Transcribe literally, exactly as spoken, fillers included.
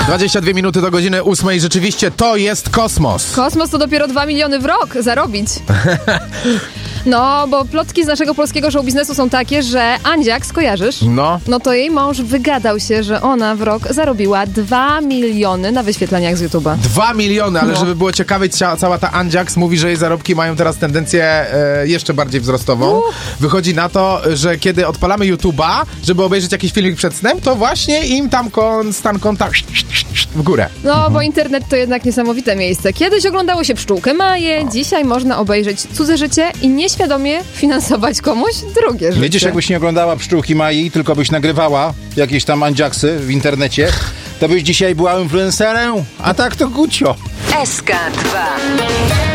dwadzieścia dwie minuty do godziny ósmej. Rzeczywiście to jest kosmos. Kosmos to dopiero dwa miliony w rok zarobić. No, bo plotki z naszego polskiego show biznesu są takie, że Andziak, skojarzysz? No. No to jej mąż wygadał się, że ona w rok zarobiła dwa miliony na wyświetleniach z YouTube'a. Dwa miliony, ale No. żeby było ciekawe, cia, cała ta Andziaks mówi, że jej zarobki mają teraz tendencję e, jeszcze bardziej wzrostową. Uh. Wychodzi na to, że kiedy odpalamy YouTube'a, żeby obejrzeć jakiś filmik przed snem, to właśnie im tam kon, stan konta w górę. No, mhm. bo internet to jednak niesamowite miejsce. Kiedyś oglądało się Pszczółkę Maję, dzisiaj można obejrzeć cudze życie i nieświadomie finansować komuś drugie życie. Widzisz, jakbyś nie oglądała Pszczółki Mai, tylko byś nagrywała jakieś tam Andziaksy w internecie, to byś dzisiaj była influencerem, a tak to gucio. S K dwa.